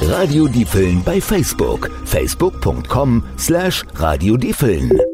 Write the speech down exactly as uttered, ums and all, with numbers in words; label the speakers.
Speaker 1: Radio Diepeln bei Facebook. facebook punkt com slash Radio Diepeln.